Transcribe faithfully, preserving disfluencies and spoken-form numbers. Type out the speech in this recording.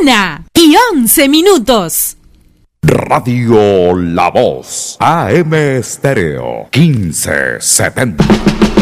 Una y once minutos. Radio La Voz, A M Estéreo, quince setenta.